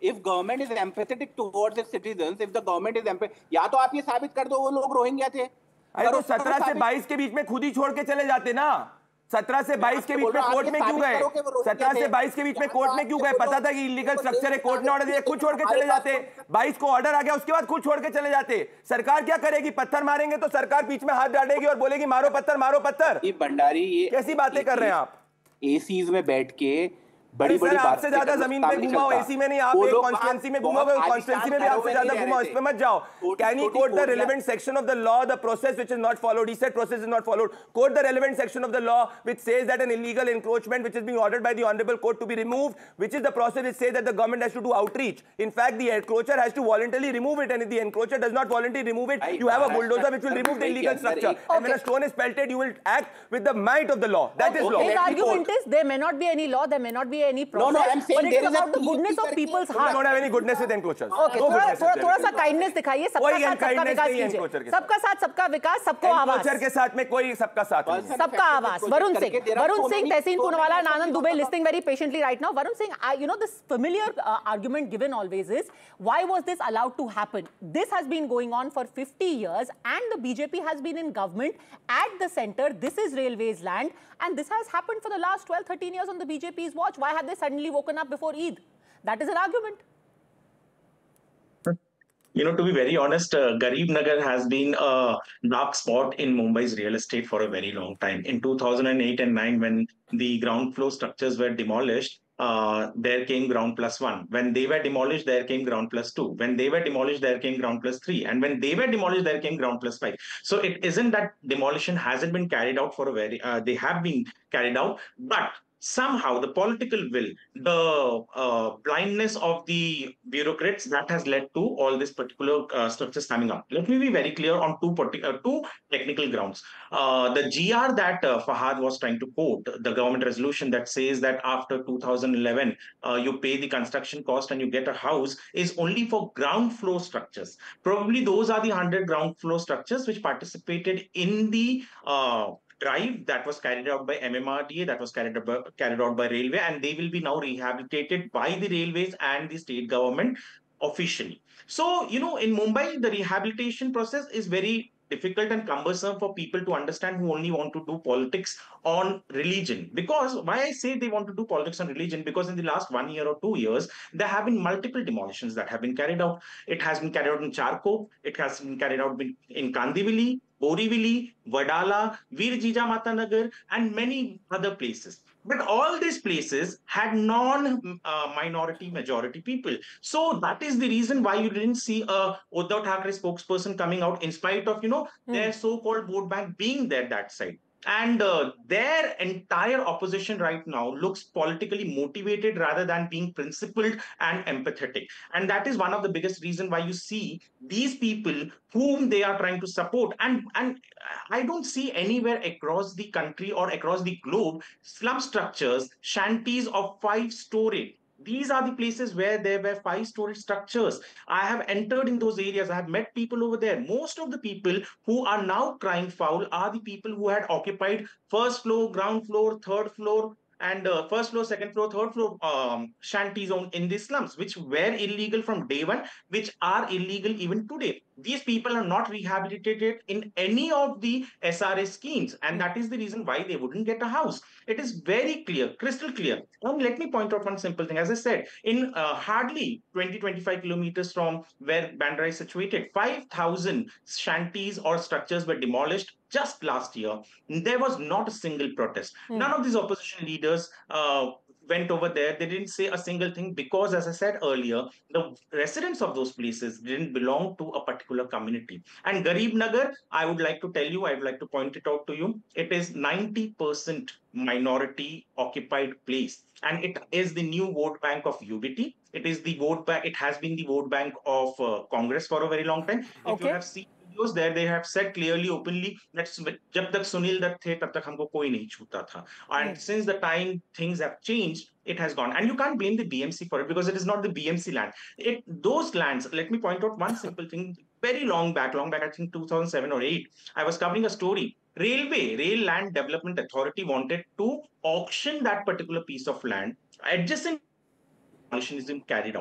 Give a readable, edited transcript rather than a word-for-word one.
if government is empathetic towards its citizens, if the government is या तो आप ये साबित कर दो वो लोग रोहिंग्या थे। अरे तो 17 से 22 के बीच में खुद ही छोड़ के चले जाते ना। 17 से 22 के बीच में कोर्ट में क्यों गए? 17 से 22 के बीच में कोर्ट में क्यों गए? पता था कि इलीगल स्ट्रक्चर है, कोर्ट ने ऑर्डर दिया, खुद छोड़ के चले जाते। 22 को ऑर्डर आ गया, उसके बाद खुद छोड़ के चले जाते। सरकार क्या करेगी? पत्थर मारेंगे तो सरकार बीच में हाथ डालेगी और बोलेगी मारो पत्थर, मारो पत्थर। ये भंडारी, ये कैसी बातें कर रहे हैं आप? एसीज में बैठ के बड़ी-बड़ी बात आपसे ज्यादा जमीन पे घुमाओ, एसी में नहीं, आप एक कॉन्स्टिट्यूएंसी में घुमाओगे, कॉन्स्टिट्यूएंसी में भी आपसे ज्यादा घुमाओ, इस पे मत जाओ। Can you quote the relevant section of the law, the process which is not followed? He said process is not followed. Quote the relevant section of the law which says that an illegal encroachment which is being ordered by the honorable court to be removed, which is the process which says that the government has to do outreach. In fact, the encroacher has to voluntarily remove it, and if the encroacher does not voluntarily remove it, you have a bulldozer which will remove the illegal structure. And when a stone is pelted, you will act with the might of the law. That is law. His argument is there may not be any law, there may not be any process. No, I'm saying but it is about the goodness of people's heart. We don't have any goodness with encroachers. Okay, थोड़ा सा kindness दिखाइए, सबका साथ सबका विकास कीजिए, सबका साथ सबका विकास, सबको आवाज। एनक्रोचर के साथ में कोई सबका साथ नहीं, सबका आवाज। वरुण सिंह, तहसीन Poonawalla, and Anand Dubey listening very patiently right now. Varun Singh, you know this familiar argument given always is, why was this allowed to happen? This has been going on for 50 years and the BJP has been in government at the center. This is railways land and this has happened for the last 12-13 years on the BJP's watch. Why have they suddenly woken up before Eid? That is an argument. You know, to be very honest, Garib Nagar has been a dark spot in Mumbai's real estate for a very long time. In 2008 and 9, when the ground floor structures were demolished, there came ground plus 1. When they were demolished, there came ground plus 2. When they were demolished, there came ground plus 3. And when they were demolished, there came ground plus 5. So it isn't that demolition hasn't been carried out for a very, they have been carried out, but somehow the political will, the blindness of the bureaucrats, that has led to all these particular structures coming up. Let me be very clear on two technical grounds. The GR that Fahad was trying to quote, the government resolution that says that after 2011, you pay the construction cost and you get a house, is only for ground floor structures. Probably those are the 100 ground floor structures which participated in the drive that was carried out by MMRDA, that was carried out by Railway, and they will be now rehabilitated by the railways and the state government officially. So, you know, in Mumbai, the rehabilitation process is very difficult and cumbersome for people to understand who only want to do politics on religion. Because why I say they want to do politics on religion, because in the last 1 year or 2 years, there have been multiple demolitions that have been carried out. It has been carried out in Charkop, it has been carried out in Kandivali, Borivali, Vadala, Veer Jijamata Nagar, and many other places. But all these places had non-minority majority people. So that is the reason why you didn't see a Uddhav Thackeray spokesperson coming out in spite of, you know, their so-called vote bank being there that side. And their entire opposition right now looks politically motivated rather than being principled and empathetic. And that is one of the biggest reasons why you see these people whom they are trying to support. And I don't see anywhere across the country or across the globe slum structures, shanties of 5-story. These are the places where there were 5-story structures. I have entered in those areas. I have met people over there. Most of the people who are now crying foul are the people who had occupied first floor, ground floor, third floor, and first floor, second floor, third floor shanty zone in these slums, which were illegal from day one, which are illegal even today. These people are not rehabilitated in any of the SRA schemes, and that is the reason why they wouldn't get a house. It is very clear, crystal clear. And let me point out one simple thing. As I said, in hardly 20-25 kilometers from where Bandra is situated, 5,000 shanties or structures were demolished just last year. There was not a single protest. None of these opposition leaders went over there. They didn't say a single thing because, as I said earlier, the residents of those places didn't belong to a particular community. And Garib Nagar, I would like to tell you, I would like to point it out to you, it is 90% minority occupied place. And it is the new vote bank of UBT. It is the vote bank. It has been the vote bank of Congress for a very long time. If you have seen there, they have said clearly, openly that jab tak Sunil Dutt the, tab tak humko koi nahi chhuta tha. And since the time things have changed, it has gone. And you can't blame the BMC for it because it is not the BMC land. Those lands, let me point out one simple thing. Very long back, I think 2007 or 8, I was covering a story. Rail Land Development Authority wanted to auction that particular piece of land. Adjacent demolition is carried out.